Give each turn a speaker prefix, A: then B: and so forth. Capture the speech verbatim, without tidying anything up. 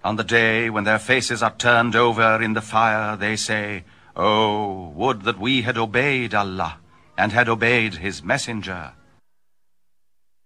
A: On the day when their faces are turned over in the fire, they say, "Oh, would that we had obeyed Allah and had obeyed his messenger."